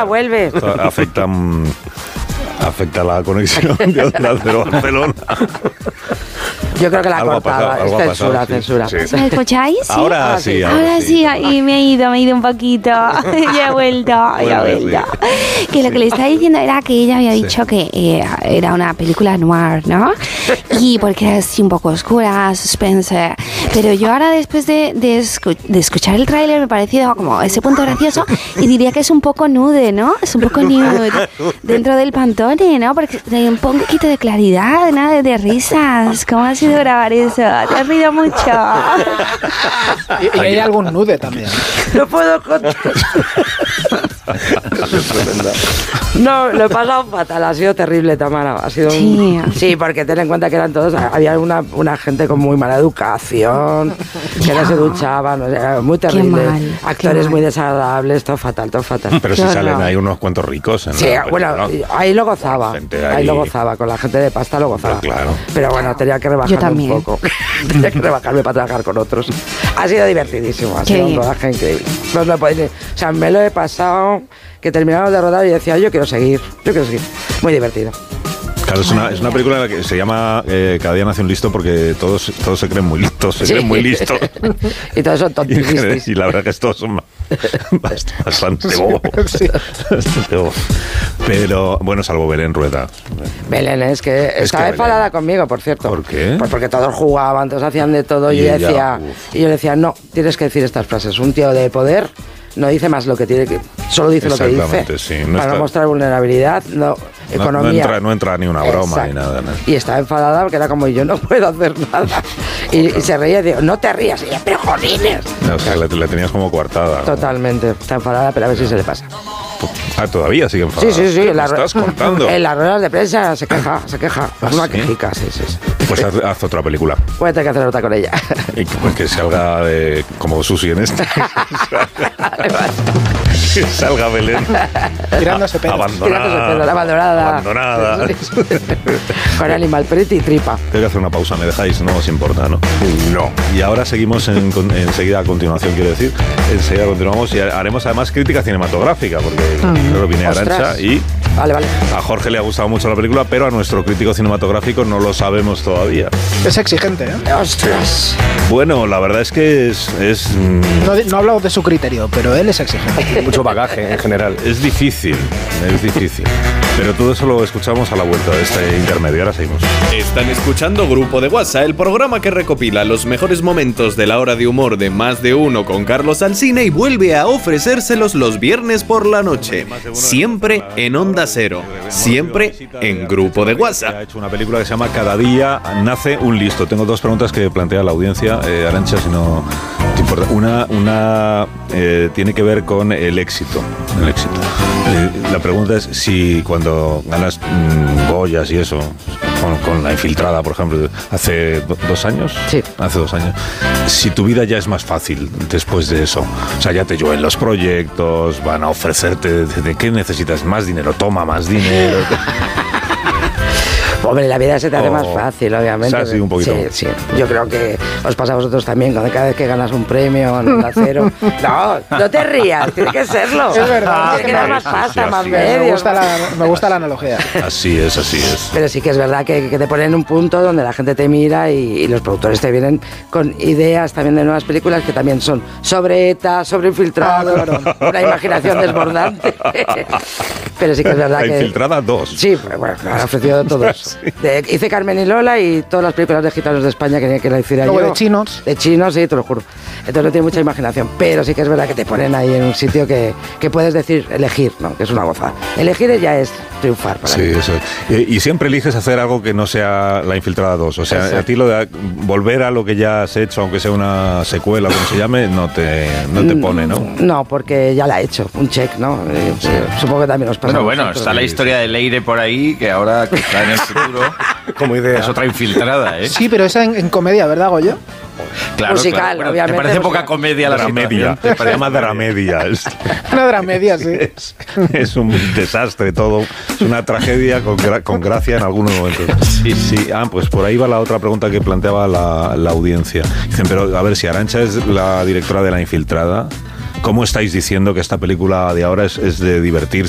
Venga, vuelve. Afecta la conexión de Onda Cero Barcelona. Yo creo que la cortaba. Es censura. Sí. ¿Me escucháis? ¿Sí? Ahora sí. Ahora sí, y me he ido un poquito. Ya he vuelto. Que lo que le estaba diciendo era que ella había dicho que era una película noir, ¿no? Y porque era así un poco oscura, suspense. Pero yo ahora, después de escuchar el tráiler, me ha parecido como ese punto gracioso y diría que es un poco nude, ¿no? Es un poco nude dentro del Pantone, ¿no? Porque hay un poquito de claridad, ¿no? De risas. ¿Cómo ha sido grabar eso? Te has rido mucho. Y hay algún nude también. No puedo contar. No, lo he pasado fatal, ha sido terrible, Tamara. Ha sido sí, porque ten en cuenta que eran todos, había una gente con muy mala educación, que no se duchaban, era muy terrible. Actores muy desagradables, todo fatal. Pero si salen ahí unos cuantos ricos. Sí, bueno, ¿no? Ahí lo gozaba. Ahí lo gozaba, con la gente de pasta lo gozaba. Claro. Pero bueno, tenía que rebajarme un poco. Tenía que rebajarme para trabajar con otros. Ha sido divertidísimo, ha sido un rodaje increíble. No lo podéis, o sea, me lo he pasado, que terminamos de rodar y decía, yo quiero seguir. Muy divertido. Claro, es una película en la que se llama Cada día nace un listo porque todos se creen muy listos, creen muy listos. Y todos son tontísimos. Y la verdad que todos son bastante bobos. Sí. Bastante bobos. Pero, bueno, salvo Belén Rueda. Belén es que estaba enfadada conmigo, por cierto. ¿Por qué? Pues porque todos jugaban, todos hacían de todo. Y yo le decía, no, tienes que decir estas frases. Un tío de poder no dice más lo que tiene que... Solo dice lo que dice. Sí, para no mostrar vulnerabilidad, economía. No entra ni una broma ni nada. Y estaba enfadada porque era como, yo no puedo hacer nada. Y se reía y digo, no te rías. Y ella, pero jolines. O sea, le tenías como coartada. Totalmente. Está enfadada, pero a ver si se le pasa. Todavía sigue enfadada. Sí. ¿Qué me estás contando? En las ruedas de prensa se queja. Es una quejica, sí. Pues haz otra película. Voy a tener que hacer otra con ella. Y pues que salga como Susi en esta. Que salga Belén. Tirándose pedos. Abandonada. Con Animal Print y tripa. Tengo que hacer una pausa, ¿me dejáis? No os importa, ¿no? No. Y ahora seguimos enseguida, a continuación, quiero decir. Enseguida continuamos y haremos además crítica cinematográfica, porque claro, viene Arantxa y... Vale. A Jorge le ha gustado mucho la película, pero a nuestro crítico cinematográfico no lo sabemos todavía. Es exigente, ¿eh? ¡Ostras! Bueno, la verdad es que es No he hablado de su criterio, pero él es exigente. Mucho bagaje en general. Es difícil. Pero todo eso lo escuchamos a la vuelta de este intermedio. Ahora seguimos. Están escuchando Grupo de WhatsApp, el programa que recopila los mejores momentos de la hora de humor de Más de Uno con Carlos Alsina y vuelve a ofrecérselos los viernes por la noche. Siempre en Onda Cero. Siempre en Grupo de WhatsApp. Ha hecho una película que se llama Cada día nace un listo. Tengo dos preguntas que plantea la audiencia. Arantxa, si no te importa. Una tiene que ver con el éxito. La pregunta es si cuando ganas Goyas y eso, con La Infiltrada, por ejemplo, hace 2 años. Sí. Hace 2 años. Si tu vida ya es más fácil después de eso. O sea, ya te llueven los proyectos, van a ofrecerte de qué necesitas, más dinero, toma más dinero. Hombre, la vida se te hace más fácil, obviamente. O sea, sí, un poquito. Sí. Yo creo que os pasa a vosotros también, cuando cada vez que ganas un premio en Onda Cero. No te rías, tiene que serlo. Es verdad. Tiene que dar más pasta, más Me medios. gusta la analogía. Así es. Pero sí que es verdad que te ponen en un punto donde la gente te mira y los productores te vienen con ideas también de nuevas películas que también son sobre ETA, sobre Infiltrados, una imaginación desbordante. Pero sí que es verdad La que... Infiltrada 2. Sí, bueno, me han ofrecido todos. Hice Carmen y Lola y todas las películas de gitanos de España que la hiciera yo. Luego de chinos. De chinos, sí, te lo juro. Entonces no tiene mucha imaginación, pero sí que es verdad que te ponen ahí en un sitio que puedes decir, elegir, ¿no? Que es una gozada. Elegir ya es triunfar para mí. Eso. Y siempre eliges hacer algo que no sea La Infiltrada 2. O sea, exacto. A ti lo de volver a lo que ya has hecho, aunque sea una secuela, como se llame, no te pone, ¿no? No, porque ya la he hecho, un check, ¿no? Sí. Supongo que también os pasa. Bueno, está la historia de Leire por ahí, que ahora que está en el futuro como idea. Es otra Infiltrada, ¿eh? Sí, pero esa en comedia, ¿verdad, Goyo? Claro, musical, bueno, obviamente. ¿te parece poca comedia la dramedia? Se llama dramedia. Una dramedia, sí. Es un desastre todo. Es una tragedia con gracia en algunos momentos. Sí. Pues por ahí va la otra pregunta que planteaba la audiencia. Dicen, pero a ver, si Arantxa es la directora de La Infiltrada, ¿cómo estáis diciendo que esta película de ahora es de divertirse